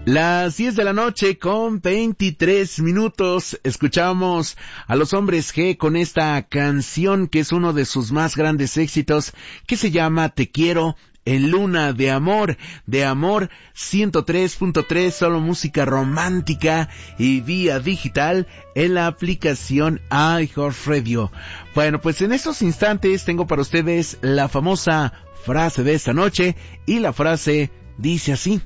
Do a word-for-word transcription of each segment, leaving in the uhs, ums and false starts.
Las diez de la noche con veintitrés minutos, escuchamos a Los Hombres G con esta canción que es uno de sus más grandes éxitos, que se llama Te Quiero en Luna de Amor, de Amor ciento tres punto tres, solo música romántica y vía digital en la aplicación iHeartRadio. Bueno, pues en estos instantes tengo para ustedes la famosa frase de esta noche, y la frase dice así: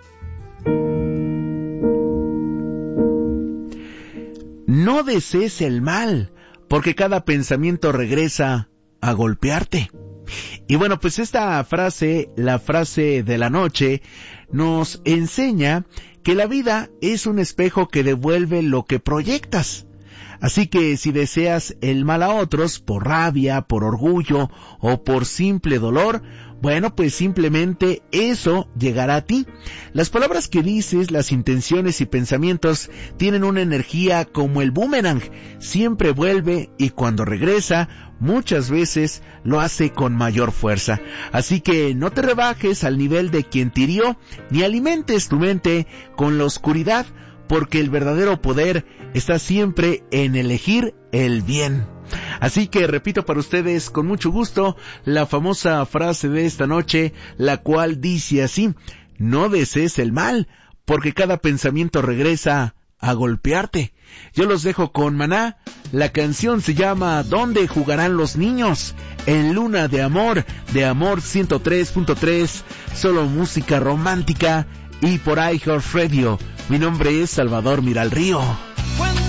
no desees el mal, porque cada pensamiento regresa a golpearte. Y bueno, pues esta frase, la frase de la noche, nos enseña que la vida es un espejo que devuelve lo que proyectas. Así que si deseas el mal a otros por rabia, por orgullo o por simple dolor, bueno, pues simplemente eso llegará a ti. Las palabras que dices, las intenciones y pensamientos tienen una energía como el boomerang. Siempre vuelve, y cuando regresa, muchas veces lo hace con mayor fuerza. Así que no te rebajes al nivel de quien te hirió, ni alimentes tu mente con la oscuridad, porque el verdadero poder está siempre en elegir el bien. Así que repito para ustedes con mucho gusto la famosa frase de esta noche, la cual dice así: no desees el mal, porque cada pensamiento regresa a golpearte. Yo los dejo con Maná. La canción se llama ¿Dónde jugarán los niños? En Luna de Amor, de Amor ciento tres punto tres, solo música romántica y por iHeartRadio. Mi nombre es Salvador Miralrío.